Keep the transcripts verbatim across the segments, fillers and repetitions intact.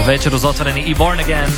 večer uz Otvoreni i Born Again.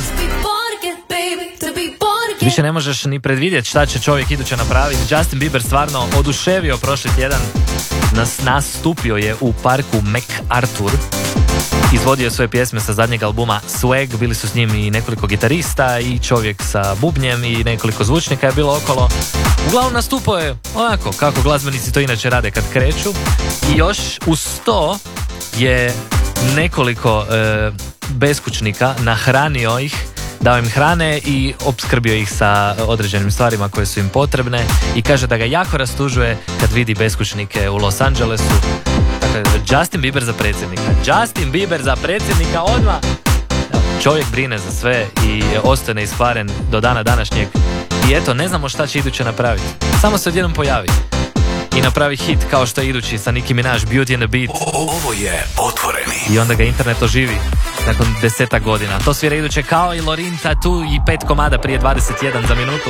Više ne možeš ni predvidjeti šta će čovjek iduće napraviti. Justin Bieber stvarno oduševio prošli tjedan. Nas, nastupio je u parku MacArthur. Izvodio svoje pjesme sa zadnjeg albuma Swag. Bili su s njim i nekoliko gitarista i čovjek sa bubnjem i nekoliko zvučnika je bilo okolo. Uglavnom nastupao je onako kako glazbenici to inače rade kad kreću. I još uz to je nekoliko e, beskućnika nahranio ih, dao im hrane i opskrbio ih sa određenim stvarima koje su im potrebne i kaže da ga jako rastužuje kad vidi beskućnike u Los Angelesu. Dakle, Justin Bieber za predsjednika. Justin Bieber za predsjednika odmah. Čovjek brine za sve i ostaje neiskvaren do dana današnjeg. I eto, ne znamo šta će iduće napraviti. Samo se odjednom pojavi i napravi hit kao što je idući sa Nicki Minaj, Beauty and the Beat. Ovo je Otvoreni. I onda ga internet oživi nakon desetak godina. To svira iduće kao i Lorin Tattoo i pet komada prije dvadeset jedan za minutu.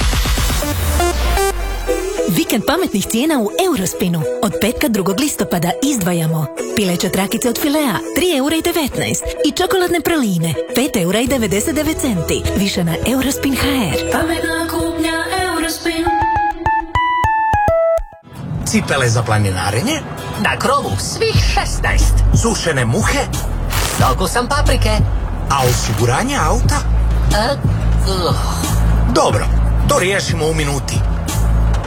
Vikend pametnih cijena u Eurospinu. Od petka drugog listopada izdvajamo pileće trakice od Filea tri eura i devetnaest i čokoladne praline pet eura i devedeset devet centi. Više na Eurospin ha er. Pametna kupnja Eurospin. Cipele za planinarenje, Na krovu svih šesnaest. sušene muhe, S okusom paprike. a osiguranje auta? A, uh. Dobro, to riješimo u minuti.